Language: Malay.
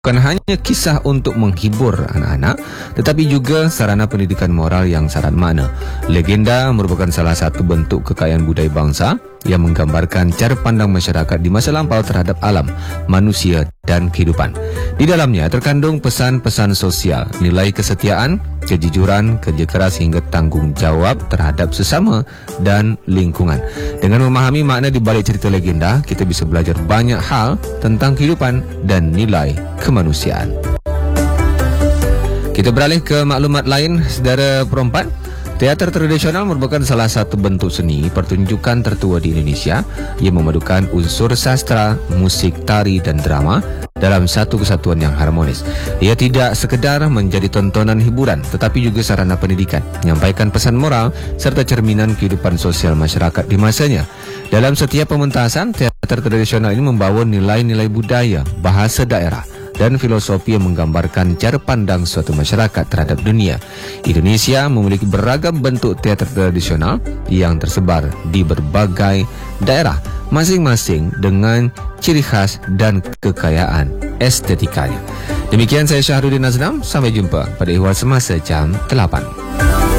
bukan hanya kisah untuk menghibur anak-anak, tetapi juga sarana pendidikan moral yang syarat makna. Legenda merupakan salah satu bentuk kekayaan budaya bangsa yang menggambarkan cara pandang masyarakat di masa lampau terhadap alam, manusia dan kehidupan. Di dalamnya terkandung pesan-pesan sosial, nilai kesetiaan, kejujuran, kerja keras hingga tanggung jawab terhadap sesama dan lingkungan. Dengan memahami makna di balik cerita legenda, kita bisa belajar banyak hal tentang kehidupan dan nilai kemanusiaan. Kita beralih ke maklumat lain, saudara perempat. Teater tradisional merupakan salah satu bentuk seni pertunjukan tertua di Indonesia yang memadukan unsur sastra, musik, tari dan drama dalam satu kesatuan yang harmonis. Ia tidak sekedar menjadi tontonan hiburan, tetapi juga sarana pendidikan, menyampaikan pesan moral serta cerminan kehidupan sosial masyarakat di masanya. Dalam setiap pementasan, teater tradisional ini membawa nilai-nilai budaya, bahasa daerah dan filosofi yang menggambarkan cara pandang suatu masyarakat terhadap dunia. Indonesia memiliki beragam bentuk teater tradisional yang tersebar di berbagai daerah, masing-masing dengan ciri khas dan kekayaan estetikanya. Demikian saya Syahrudin Azlam, sampai jumpa pada Ihwal Semasa jam 8.